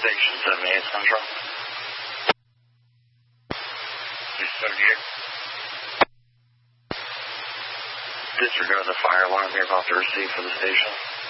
Station 78 Central. 78. Disregard the fire alarm you're about to receive for the station.